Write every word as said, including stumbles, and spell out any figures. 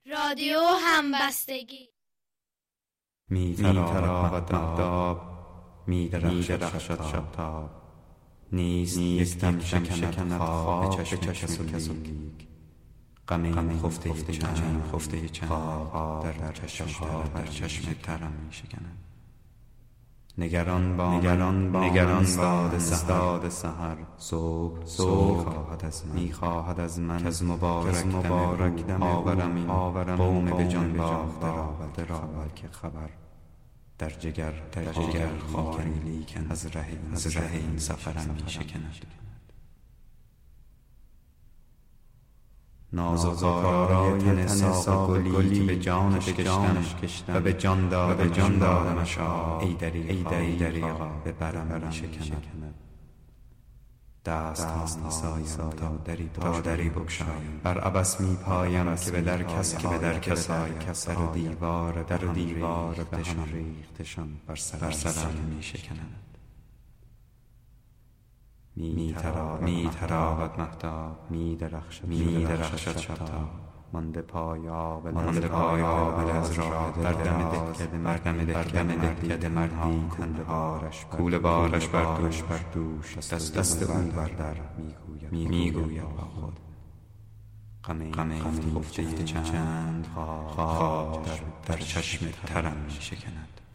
رادیو همبستگی. می تراود مهتاب، می درخشد شبتاب، نیست یک دم شکند خواب به چشم کس و لیک. غم خفته چند خفته چند در چشم در چشم ترم می شکند. نگران با نگران با نگران باد سحر سحر صبح صبح خواهد از من می خواهد از من از مبارک مبارک دم آورم آورم قوم به جان باخته را و که خبر در جگر در جگر خواهی لیکن از ره از ره این سفرم می شکند. ناز و زارای تن ساق گلی به جانش کشتم و به جان دادم جان دادمش ای دریغا ای دریغا به برم می شکند. دست ها سایم تا دری تا دری بگشایم، بر عبث می پایم که به در کس که به در کس آیم. در و دیوار در و دیوار به هم ریختشان بر سرم می شکند. می تراود می تراود مهتاب، می درخشد می درخشد شبتاب. مانده پای آبله مانده پای آبله از راه در دم دکده مردم دکده دکده مردی کوله بارش کوله بارش بر دوش بر دوش دست دست او بر در میگوید میگوید با خود غم خفته چند خواب در در چشم ترم می شکند.